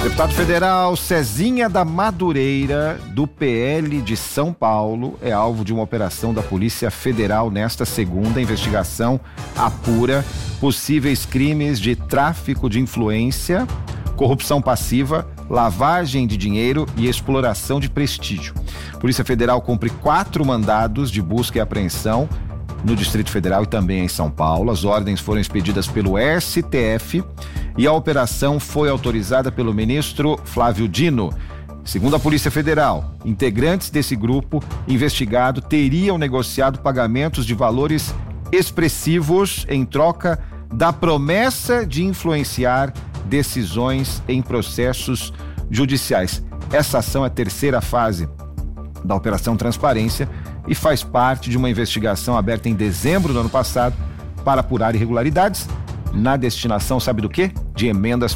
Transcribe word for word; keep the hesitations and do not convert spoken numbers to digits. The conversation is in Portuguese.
Deputado federal Cezinha da Madureira, do P L de São Paulo, é alvo de uma operação da Polícia Federal nesta segunda. A investigação apura possíveis crimes de tráfico de influência, corrupção passiva, lavagem de dinheiro e exploração de prestígio. A Polícia Federal cumpre quatro mandados de busca e apreensão no Distrito Federal e também em São Paulo. As ordens foram expedidas pelo S T F e a operação foi autorizada pelo ministro Flávio Dino. Segundo a Polícia Federal, integrantes desse grupo investigado teriam negociado pagamentos de valores expressivos em troca da promessa de influenciar decisões em processos judiciais. Essa ação é a terceira fase da Operação Transparência e faz parte de uma investigação aberta em dezembro do ano passado para apurar irregularidades na destinação, sabe do quê? De emendas